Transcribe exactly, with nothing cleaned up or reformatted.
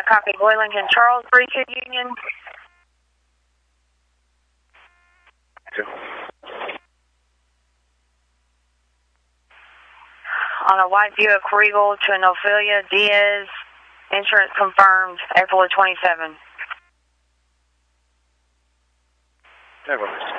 copy. Boy Lincoln Charles, three two Union. Two. On a white Buick Regal to an Ophelia Diaz. Insurance confirmed April twenty-seventh. Never.